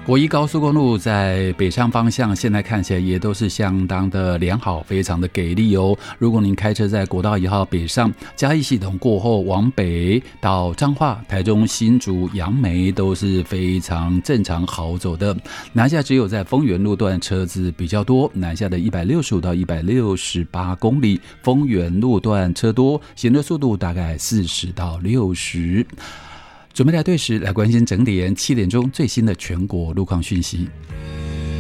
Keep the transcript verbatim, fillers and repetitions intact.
国一高速公路在北上方向现在看起来也都是相当的良好，非常的给力哦。如果您开车在国道一号北上嘉义系统过后往北到彰化、台中、新竹、杨梅都是非常正常好走的。南下只有在丰原路段车子比较多，南下的一百六十五到一百六十八公里，丰原路段车多，行车速度大概四十到六十。准备来对时来关心整点七点钟最新的全国路况讯息。